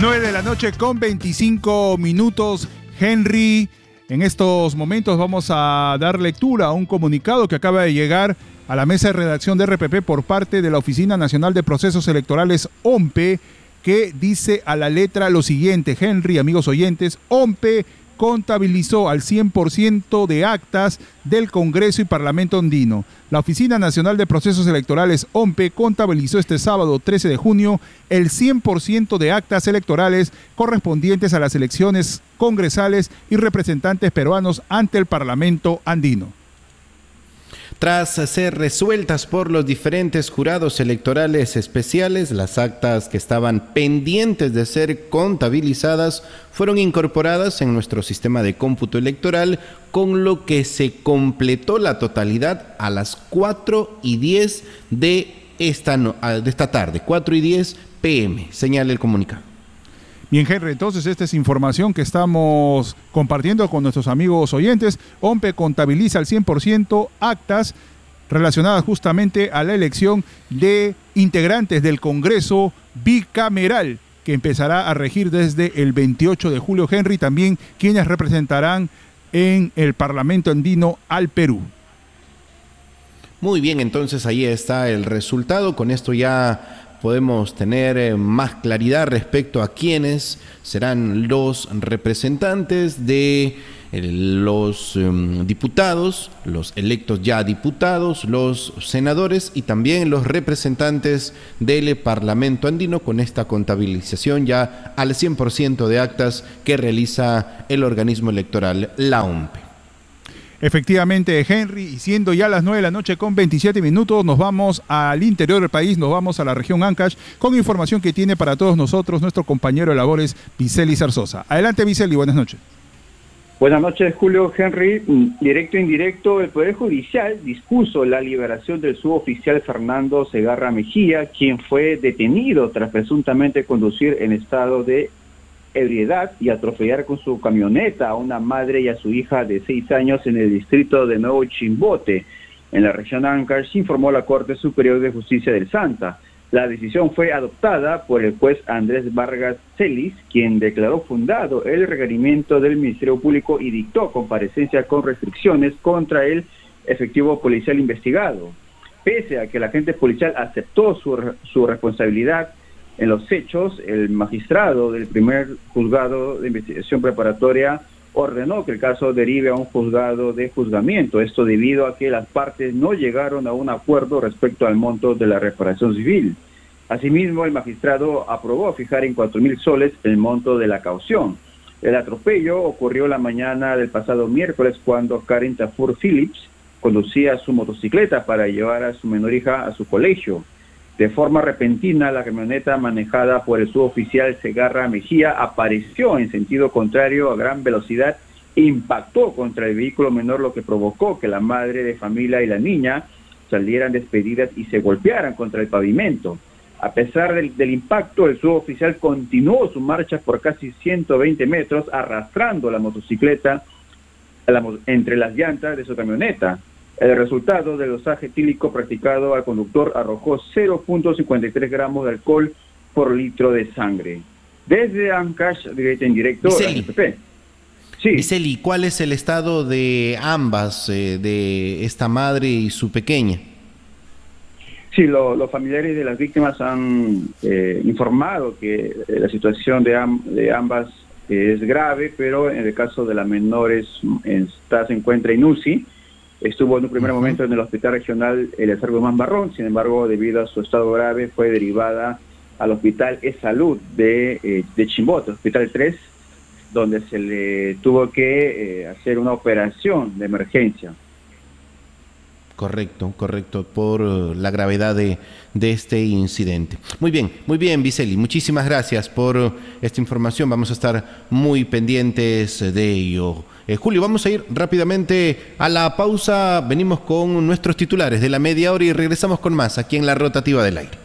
9 de la noche con 25 minutos. Henry, en estos momentos vamos a dar lectura a un comunicado que acaba de llegar a la mesa de redacción de RPP por parte de la Oficina Nacional de Procesos Electorales, OMPE, que dice a la letra lo siguiente. Henry, amigos oyentes, OMPE contabilizó al 100% de actas del Congreso y Parlamento andino. La Oficina Nacional de Procesos Electorales, OMPE, contabilizó este sábado 13 de junio el 100% de actas electorales correspondientes a las elecciones congresales y representantes peruanos ante el Parlamento andino. Tras ser resueltas por los diferentes jurados electorales especiales, las actas que estaban pendientes de ser contabilizadas fueron incorporadas en nuestro sistema de cómputo electoral, con lo que se completó la totalidad a las 4:10 de esta tarde, 4:10 p.m., señala el comunicado. Bien, Henry, entonces esta es información que estamos compartiendo con nuestros amigos oyentes. OMPE contabiliza al 100% actas relacionadas justamente a la elección de integrantes del Congreso bicameral, que empezará a regir desde el 28 de julio. Henry, también quienes representarán en el Parlamento andino al Perú. Muy bien, entonces ahí está el resultado. Con esto ya podemos tener más claridad respecto a quiénes serán los representantes de los diputados, los electos ya diputados, los senadores y también los representantes del Parlamento andino, con esta contabilización ya al 100% de actas que realiza el organismo electoral, la OMPE. Efectivamente, Henry, y siendo ya las 9 de la noche con 27 minutos, nos vamos al interior del país, nos vamos a la región Ancash, con información que tiene para todos nosotros nuestro compañero de labores, Viceli Zarzosa. Adelante, Viceli, buenas noches. Buenas noches, Julio. Henry. Directo e indirecto, el Poder Judicial dispuso la liberación del suboficial Fernando Segarra Mejía, quien fue detenido tras presuntamente conducir en estado de ebriedad y atropellar con su camioneta a una madre y a su hija de 6 años en el distrito de Nuevo Chimbote, en la región Ancash, informó la Corte Superior de Justicia del Santa. La decisión fue adoptada por el juez Andrés Vargas Celis, quien declaró fundado el requerimiento del Ministerio Público y dictó comparecencia con restricciones contra el efectivo policial investigado. Pese a que el agente policial aceptó su responsabilidad en los hechos, el magistrado del primer juzgado de investigación preparatoria ordenó que el caso derive a un juzgado de juzgamiento, esto debido a que las partes no llegaron a un acuerdo respecto al monto de la reparación civil. Asimismo, el magistrado aprobó fijar en 4.000 soles el monto de la caución. El atropello ocurrió la mañana del pasado miércoles, cuando Karen Tafur Phillips conducía su motocicleta para llevar a su menor hija a su colegio. De forma repentina, la camioneta manejada por el suboficial Segarra Mejía apareció en sentido contrario a gran velocidad e impactó contra el vehículo menor, lo que provocó que la madre de familia y la niña salieran despedidas y se golpearan contra el pavimento. A pesar del impacto, el suboficial continuó su marcha por casi 120 metros, arrastrando la motocicleta entre las llantas de su camioneta. El resultado del dosaje etílico practicado al conductor arrojó 0.53 gramos de alcohol por litro de sangre. Desde Ancash, directo en directo, RPP. Sí. Viceli, ¿cuál es el estado de ambas, de esta madre y su pequeña? Sí, los familiares de las víctimas han informado que la situación de ambas es grave, pero en el caso de la menor se encuentra en UCI. Estuvo en un primer momento en el Hospital Regional Eleazar Guzmán Barrón, sin embargo, debido a su estado grave, fue derivada al Hospital E-Salud de Chimbote, Hospital 3, donde se le tuvo que hacer una operación de emergencia. Correcto, por la gravedad de este incidente. Muy bien, Viceli, muchísimas gracias por esta información. Vamos a estar muy pendientes de ello. Julio, vamos a ir rápidamente a la pausa. Venimos con nuestros titulares de la media hora y regresamos con más aquí en La Rotativa del Aire.